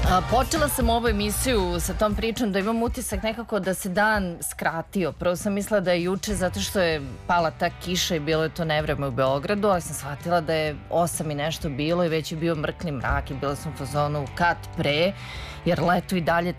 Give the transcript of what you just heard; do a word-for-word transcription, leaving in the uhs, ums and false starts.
Počela sam ovu emisiju sa tom pričom da imam utisak nekako da se dan skratio. Prvo sam mislila da je juče zato što je pala ta kiša i bilo je to nevreme u Beogradu, ali sam shvatila da je osam i nešto bilo i već je bio mrkli mrak i bila sam u fazonu kad pre, jer leto i dalje